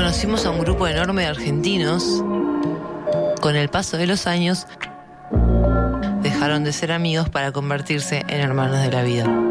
conocimos a un grupo enorme de argentinos. Con el paso de los años, dejaron de ser amigos para convertirse en hermanos de la vida.